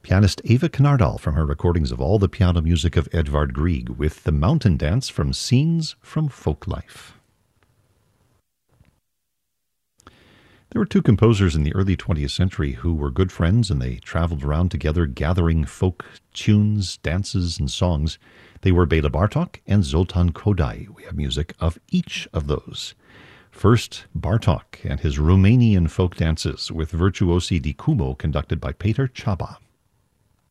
Pianist Eva Knardal from her recordings of all the piano music of Edvard Grieg with the Mountain Dance from Scenes from Folk Life. There were two composers in the early 20th century who were good friends, and they traveled around together gathering folk tunes, dances, and songs. They were Bela Bartok and Zoltan Kodály. We have music of each of those. First, Bartok and his Romanian folk dances with Virtuosi di Cumo conducted by Peter Csaba.